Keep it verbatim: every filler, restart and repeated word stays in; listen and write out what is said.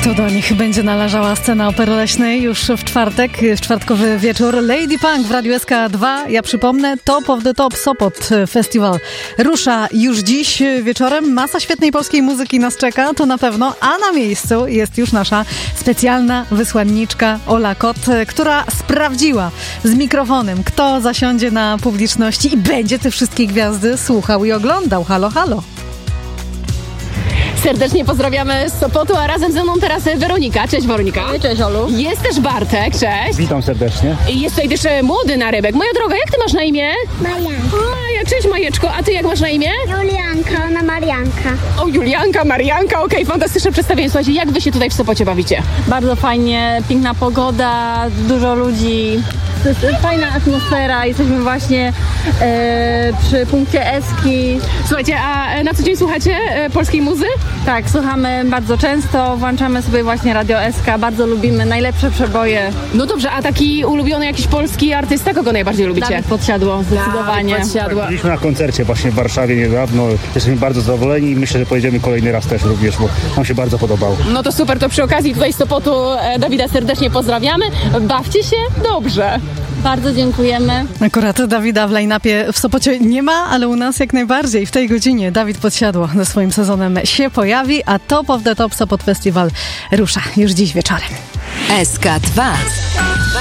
To do nich będzie należała scena Opery Leśnej już w czwartek, w czwartkowy wieczór. Lady Punk w Radiu S K dwa. Ja przypomnę, Top of the Top Sopot Festival rusza już dziś wieczorem. Masa świetnej polskiej muzyki nas czeka, to na pewno. A na miejscu jest już nasza specjalna wysłanniczka Ola Kot, która sprawdziła z mikrofonem, kto zasiądzie na publiczności i będzie te wszystkie gwiazdy słuchał i oglądał. Halo, halo. Serdecznie pozdrawiamy z Sopotu, a razem ze mną teraz Weronika. Cześć Weronika. Cześć Olu. Jest też Bartek, cześć. Witam serdecznie. I jest tutaj też e, młody narybek. Moja droga, jak ty masz na imię? Maja. Maja, cześć Majeczko. A ty jak masz na imię? Julianka, ona Marianka. O, Julianka, Marianka, okej, okay, fantastyczne przedstawienie. Słuchajcie, jak wy się tutaj w Sopocie bawicie? Bardzo fajnie, piękna pogoda, dużo ludzi. To jest fajna atmosfera. Jesteśmy właśnie e, przy punkcie Eski. Słuchajcie, a e, na co dzień słuchacie e, polskiej muzy? Tak, słuchamy bardzo często, włączamy sobie właśnie Radio S K, bardzo lubimy najlepsze przeboje. No dobrze, a taki ulubiony jakiś polski artysta, kogo najbardziej lubicie? Dawid Podsiadło, zdecydowanie. Dawid Podsiadło. Byliśmy na koncercie właśnie w Warszawie niedawno. Jesteśmy bardzo zadowoleni i myślę, że pojedziemy kolejny raz też również, bo nam się bardzo podobało. No to super, to przy okazji tutaj z Sopotu e, Dawida serdecznie pozdrawiamy. Bawcie się dobrze. Bardzo dziękujemy. Akurat Dawida w line-upie w Sopocie nie ma, ale u nas jak najbardziej. W tej godzinie Dawid Podsiadło ze swoim sezonem się pojawi, a Top of the Top Sopot Festival rusza już dziś wieczorem. S K dwa.